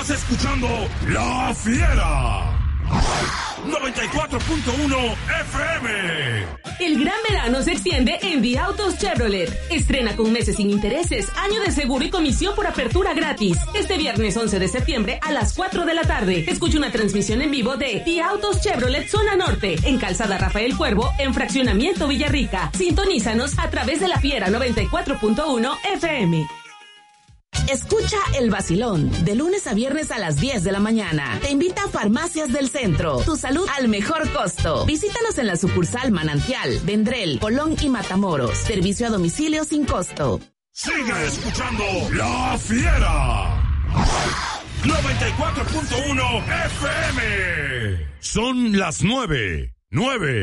Estás escuchando La Fiera 94.1 FM. El gran verano se extiende en Vía Autos Chevrolet. Estrena con meses sin intereses, año de seguro y comisión por apertura gratis. Este viernes 11 de septiembre a las 4 de la tarde. Escucha una transmisión en vivo de Vía Autos Chevrolet Zona Norte, en Calzada Rafael Cuervo, en Fraccionamiento Villarrica. Sintonízanos a través de La Fiera 94.1 FM. Escucha El Vacilón, de lunes a viernes a las 10 de la mañana. Te invita a Farmacias del Centro, tu salud al mejor costo. Visítanos en la sucursal Manantial, Vendrell, Colón y Matamoros. Servicio a domicilio sin costo. Sigue escuchando La Fiera 94.1 FM. Son las 9:09.